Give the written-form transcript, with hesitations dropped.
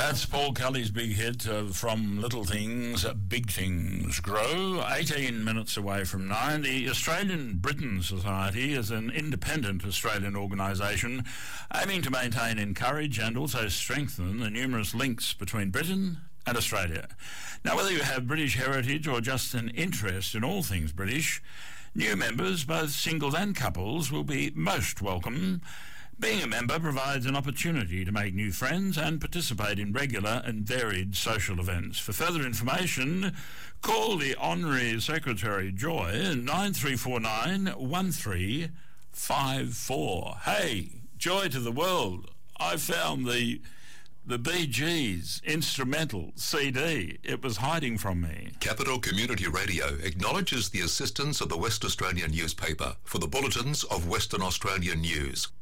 That's Paul Kelly's big hit from Little Things, Big Things Grow. 18 minutes away from 9. The Australian Britain Society is an independent Australian organisation aiming to maintain, encourage and also strengthen the numerous links between Britain and Australia. Now, whether you have British heritage or just an interest in all things British, new members, both singles and couples, will be most welcome. Being a member provides an opportunity to make new friends and participate in regular and varied social events. For further information, call the Honorary Secretary Joy 9349 1354. Hey, joy to the world. I found the Bee Gees instrumental CD. It was hiding from me. Capital Community Radio acknowledges the assistance of the West Australian newspaper for the bulletins of Western Australian news.